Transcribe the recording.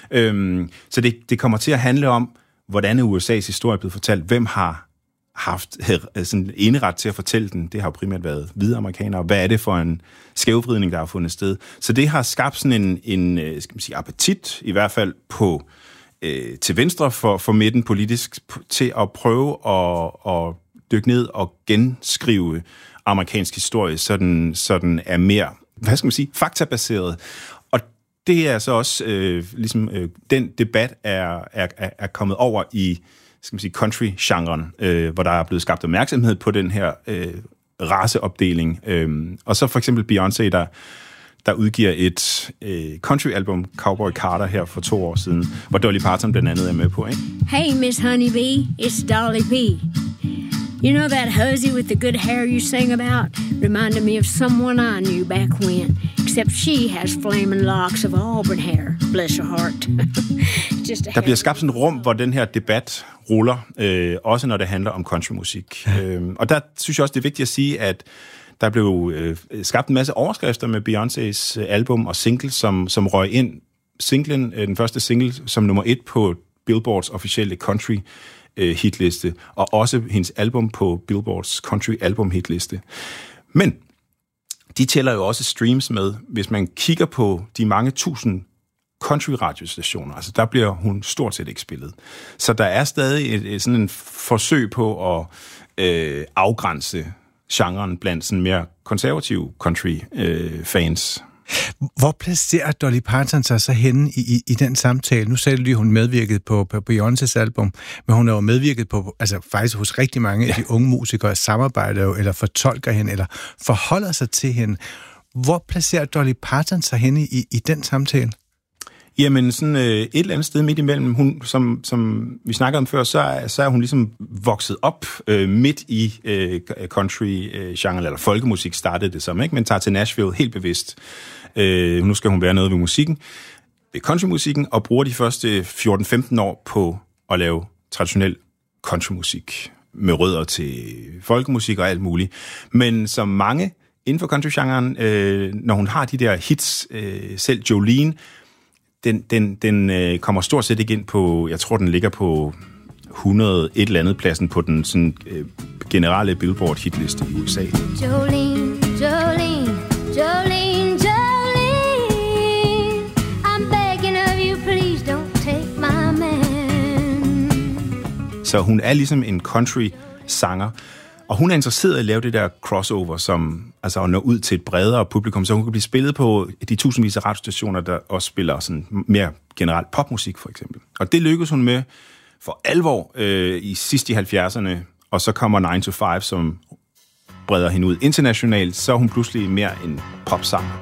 Så det kommer til at handle om, hvordan USA's historie er blevet fortalt, hvem har haft sådan eneret til at fortælle den. Det har jo primært været hvide amerikanere. Hvad er det for en skævvridning, der har fundet sted? Så det har skabt sådan en skal man sige, appetit, i hvert fald på til venstre for midten politisk, til at prøve at dykke ned og genskrive amerikansk historie, så den er mere, hvad skal man sige, faktabaseret. Og det er så også den debat er kommet over i, skal man sige, country-genren, hvor der er blevet skabt opmærksomhed på den her raceopdeling. Og så for eksempel Beyoncé, der udgiver et country-album, Cowboy Carter, her for 2 år siden, hvor Dolly Parton blandt andet er med på, ikke? Hey, Miss Honeybee, it's Dolly P. You know that hussy with the good hair you sing about? Reminded me of someone I knew back when. Except she has flaming locks of auburn hair. Bless her heart. Der bliver skabt sådan et rum, hvor den her debat ruller, også når det handler om countrymusik. Og der synes jeg også, det er vigtigt at sige, at der blev skabt en masse overskrifter med Beyoncés album og single, som røg ind. Singlen, den første single, som nummer 1 på Billboards officielle country hitliste, og også hendes album på Billboards country album hitliste. Men de tæller jo også streams med, hvis man kigger på de mange tusind country radiostationer, altså der bliver hun stort set ikke spillet. Så der er stadig sådan en forsøg på at afgrænse genren blandt sådan mere konservative country fans. Hvor placerer Dolly Parton sig så henne i den samtale? Nu sagde du lige, hun medvirkede på Beyoncés album, men hun har jo medvirket på, altså faktisk hos rigtig mange af de unge musikere, samarbejder jo, eller fortolker hende, eller forholder sig til hende. Hvor placerer Dolly Parton sig henne i den samtale? Jamen, sådan et eller andet sted midt imellem. Hun, som vi snakkede om før, så er hun ligesom vokset op midt i country-genre, eller folkemusik startede det som, ikke? Men tager til Nashville helt bevidst. Nu skal hun være noget ved musikken, ved countrymusikken, og bruger de første 14-15 år på at lave traditionel countrymusik med rødder til folkemusik og alt muligt. Men som mange inden for country-genren, når hun har de der hits, selv Jolene, den kommer stort set ikke ind på, jeg tror, den ligger på 100 et eller andet pladsen på den sådan, generelle Billboard hitliste i USA. Jolene, Jolene, Jolene, Jolene, I'm begging of you, please don't take my man. Så hun er ligesom en country-sanger, og hun er interesseret i at lave det der crossover, som altså at nå ud til et bredere publikum, så hun kan blive spillet på de tusindvis af radiostationer, der også spiller sådan mere generelt popmusik, for eksempel. Og det lykkedes hun med for alvor sidst i 70'erne, og så kommer 9 to 5, som breder hende ud internationalt, så er hun pludselig mere en popsanger.